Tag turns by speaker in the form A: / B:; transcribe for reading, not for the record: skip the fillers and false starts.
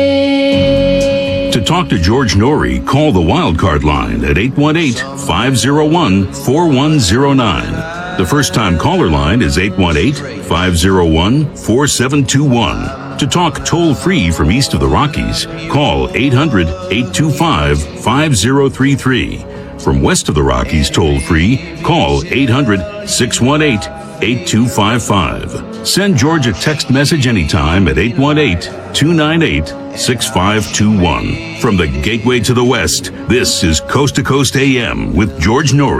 A: To talk to George Norrie, call the Wildcard line at 818-501-4109. The first-time caller line is 818-501-4721. To talk toll-free from east of the Rockies, call 800-825-5033. From west of the Rockies toll-free, call 800-618-8255. Send George a text message anytime at 818-298-6521. From the Gateway to the West, this is Coast to Coast AM with George Norrie.